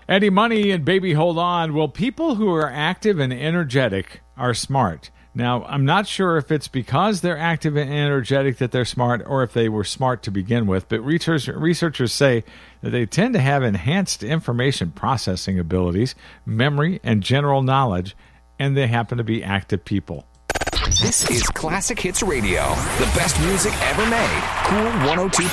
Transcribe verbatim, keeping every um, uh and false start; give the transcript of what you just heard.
Eddie Money and Baby Hold On. Well, people who are active and energetic are smart. Now, I'm not sure if it's because they're active and energetic that they're smart or if they were smart to begin with, but research, researchers say that they tend to have enhanced information processing abilities, memory, and general knowledge, and they happen to be active people. This is Classic Hits Radio, the best music ever made. Cool one oh two